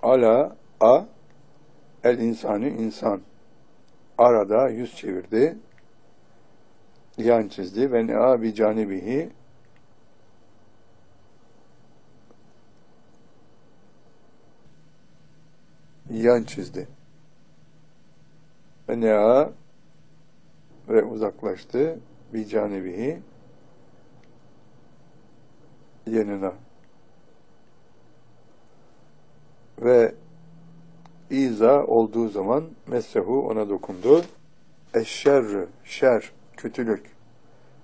Ala a el insanı insan. Arada yüz çevirdi. Yan çizdi. Ve ne'a bi canibihi yan çizdi. Ve ne'a ve uzaklaştı. Bi canibihi yanına. Ve İza olduğu zaman messehu ona dokundu. Eşşerrü, şer, kötülük.